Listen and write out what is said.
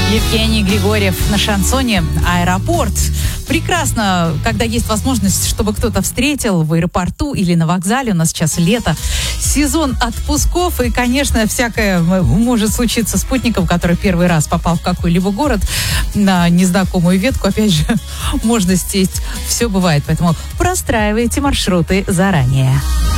Евгений Григорьев на шансоне «Аэропорт». Прекрасно, когда есть возможность, чтобы кто-то встретил в аэропорту или на вокзале. У нас сейчас лето, сезон отпусков. И, конечно, всякое может случиться спутником, который первый раз попал в какой-либо город на незнакомую ветку. Опять же, можно сесть. Все бывает. Поэтому простраивайте маршруты заранее.